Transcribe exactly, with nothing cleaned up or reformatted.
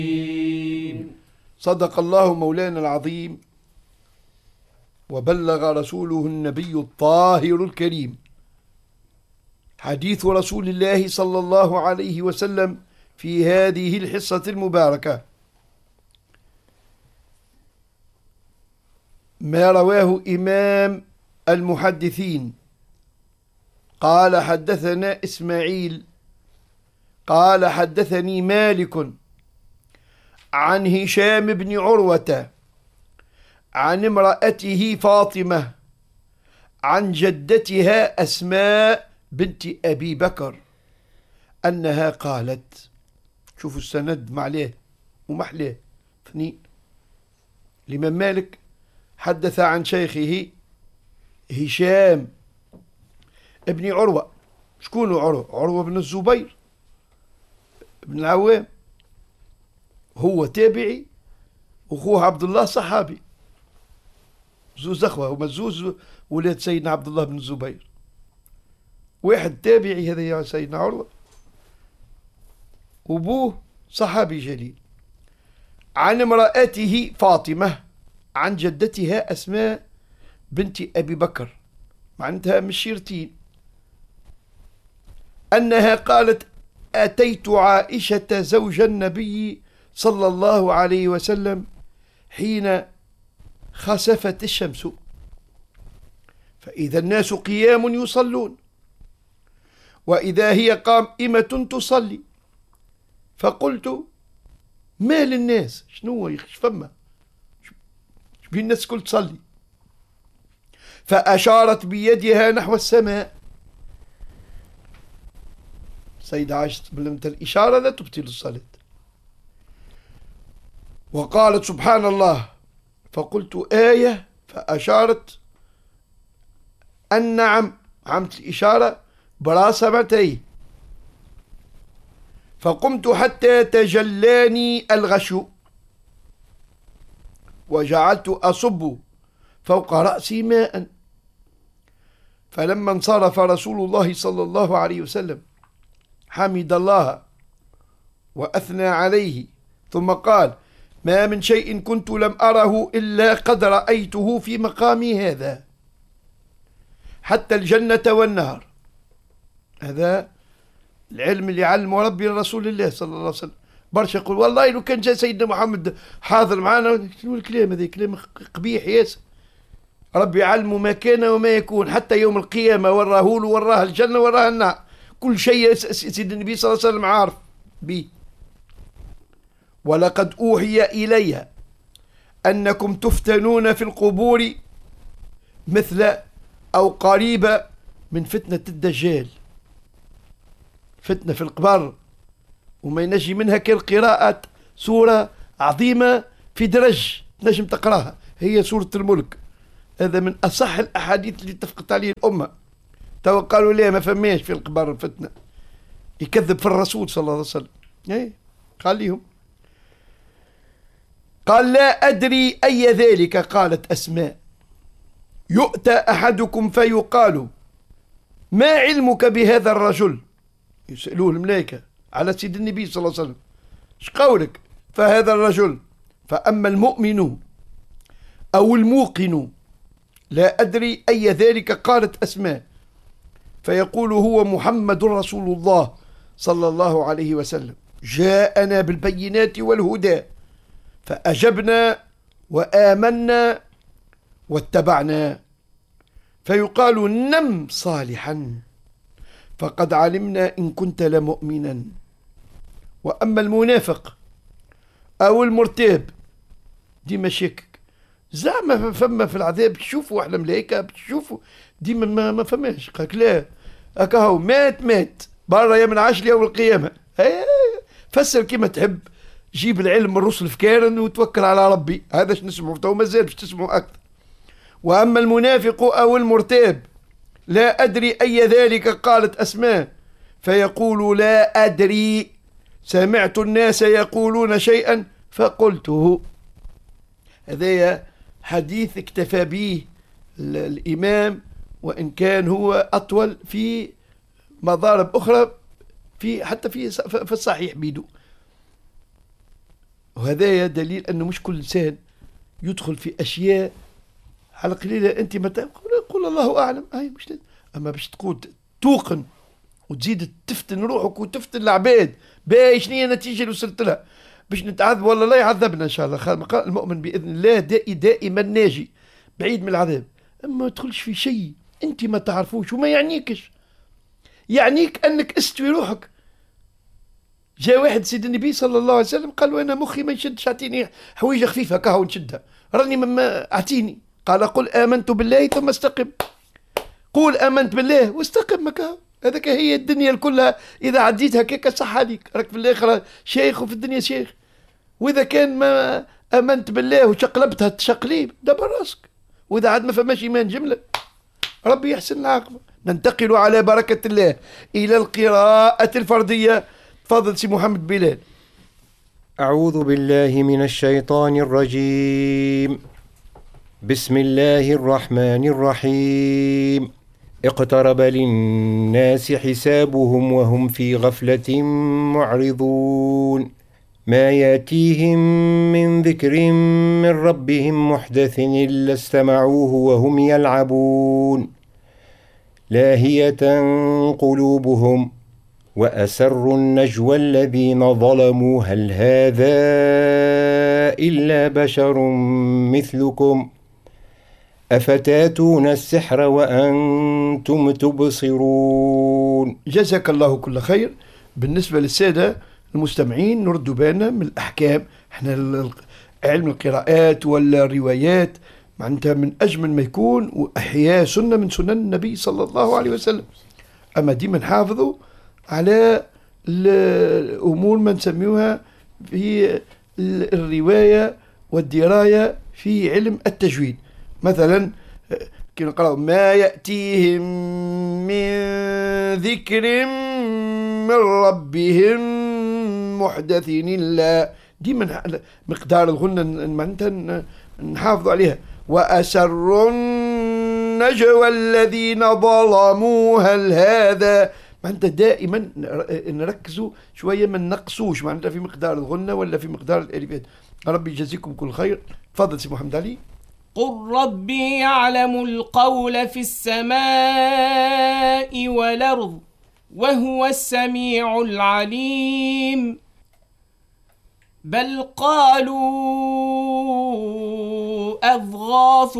صدق الله مولانا العظيم، وبلغ رسوله النبي الطاهر الكريم. حديث رسول الله صلى الله عليه وسلم في هذه الحصة المباركة ما رواه إمام المحدثين قال حدثنا إسماعيل قال حدثني مالك عن هشام بن عروة عن امرأته فاطمة عن جدتها أسماء بنت أبي بكر أنها قالت، شوفوا السند معليه ومحليه اثنين. الإمام مالك حدث عن شيخه هشام ابن عروة. شكون عروة؟ عروة بن الزبير بن العوام، هو تابعي وأخوه عبد الله صحابي، زوز أخوة هما زوز ولاد سيدنا عبد الله بن الزبير. واحد تابعي هذا يا سيدنا عروة، وابوه صحابي جليل. عن امرأته فاطمة عن جدتها أسماء بنت أبي بكر، معناتها مشيرتين، أنها قالت: أتيت عائشة زوج النبي صلى الله عليه وسلم حين خسفت الشمس، فإذا الناس قيام يصلون، وإذا هي قائمة تصلي، فقلت: ما للناس؟ شنو يخش فما؟ شبين الناس كل تصلي؟ فأشارت بيدها نحو السماء. سيدة عائشة بلمت الإشارة لا تبطل الصلاة، وقالت: سبحان الله. فقلت: آية؟ فأشارت النعم، عمت الإشارة براسمتي. فقمت حتى تجلاني الغشو، وجعلت أصب فوق رأسي ماء. فلما انصرف رسول الله صلى الله عليه وسلم حمد الله وأثنى عليه، ثم قال: ما من شيء كنت لم أره إلا قد رأيته في مقامي هذا، حتى الجنة والنار. هذا العلم اللي علمه ربي لرسول الله صلى الله عليه وسلم. برشا يقول: والله لو كان جاء سيدنا محمد حاضر معنا. شنو الكلام هذا؟ كلام قبيح ياسر. ربي يعلمه ما كان وما يكون، حتى يوم القيامة وراه له، وراه الجنة وراه النار، كل شيء سيدنا النبي صلى الله عليه وسلم عارف به. ولقد أوحي إلي أنكم تفتنون في القبور مثل أو قريبة من فتنة الدجال. فتنة في القبر وما ينجي منها كالقراءة سورة عظيمة في درج نجم تقراها، هي سورة الملك. هذا من أصح الأحاديث اللي اتفقت عليه الأمة. تو قالوا ليه ما فماش في القبر فتنة، يكذب في الرسول صلى الله عليه وسلم. ايه خليهم. قال: لا أدري أي ذلك. قالت أسماء: يؤتى أحدكم فيقال: ما علمك بهذا الرجل؟ يسألوه الملائكة على سيد النبي صلى الله عليه وسلم: ايش قولك فهذا الرجل؟ فأما المؤمن أو الموقن لا أدري أي ذلك. قالت أسماء: فيقول: هو محمد رسول الله صلى الله عليه وسلم، جاءنا بالبينات والهدى، فأجبنا وآمنا واتبعنا. فيقال: نم صالحا، فقد علمنا إن كنت لمؤمنا. وأما المنافق أو المرتاب، ديما شاكك، زعما فما في العذاب تشوفوا احنا ملايكة بتشوفوا ديما ما, ما فماش. قالك لا، هكا مات مات برا يا من عاش يوم القيامة. فسر كيما تحب، جيب العلم من الرسل في كارن وتوكل على ربي. هذا اش نسمعوا، تو مازال باش تسمعوا أكثر. وأما المنافق أو المرتاب لا أدري أي ذلك. قالت أسماء: فيقول: لا أدري، سمعت الناس يقولون شيئا فقلته. هذا حديث اكتفى به الإمام، وإن كان هو أطول في مضارب أخرى، في حتى في في الصحيح بيدو. وهذا دليل أنه مش كل إنسان يدخل في أشياء على قليلة أنت متى قول الله أعلم. أي مش لازم. أما باش تقول توقن وتزيد تفتن روحك وتفتن العباد باهي شنو هي النتيجة اللي وصلت لها باش نتعذب ولا لا يعذبنا إن شاء الله. المؤمن بإذن الله دائي دائما ناجي بعيد من العذاب. أما ما تدخلش في شيء أنت ما تعرفوش وما يعنيكش. يعنيك أنك استوي روحك. جاء واحد سيد النبي صلى الله عليه وسلم قال له أنا مخي ما نشدش أعطيني حويجة خفيفة كهو نشدها راني ما أعطيني. قال قل آمنت بالله ثم استقم. قول آمنت بالله واستقم مكاهو. هذاك هي الدنيا كلها. إذا عديتها كيكا صح عليك راك في الآخرة شيخ وفي الدنيا شيخ. وإذا كان ما آمنت بالله وشقلبتها تشقليب دبر راسك. وإذا عاد ما فماش إيمان جملة ربي يحسن العاقبة. ننتقل على بركة الله إلى القراءة الفردية. تفضل سي محمد بلال. أعوذ بالله من الشيطان الرجيم. بسم الله الرحمن الرحيم. اقترب للناس حسابهم وهم في غفلة معرضون. ما ياتيهم من ذكر من ربهم محدث إلا استمعوه وهم يلعبون. لاهية قلوبهم وأسروا النجوى الذين ظلموا هل هذا إلا بشر مثلكم أفتاتون السحر وأنتم تبصرون. جزاك الله كل خير. بالنسبة للسادة المستمعين نردوا بالنا من الأحكام. احنا علم القراءات والروايات معناتها من أجمل ما يكون وأحياء سنة من سنن النبي صلى الله عليه وسلم. أما ديما نحافظوا على الأمور ما نسميوها في الرواية والدراية في علم التجويد. مثلا كي نقرأ ما يأتيهم من ذكر من ربهم محدث إلا ديما مقدار الغنة معناتها نحافظوا عليها. وأسروا النجوى الذين ظلموا هل هذا معناتها دائما نركزوا شوية ما نقصوش معناتها في مقدار الغنة ولا في مقدار الألفات. ربي يجزيكم كل خير. تفضل سي محمد علي. قل ربي يعلم القول في السماء والأرض وهو السميع العليم. بل قالوا أضغاث